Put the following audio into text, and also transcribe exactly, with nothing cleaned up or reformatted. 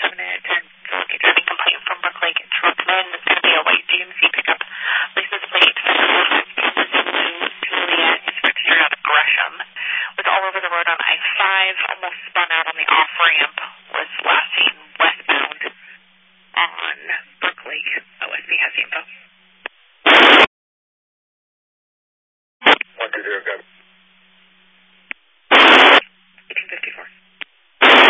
seven eight ten. Facility driving complaint from Brooklake Truckman. It's going to be a white G M C pickup. License plate Juliet. It's registered out of Gresham. Was all over the road on I five. Almost spun out on the off ramp.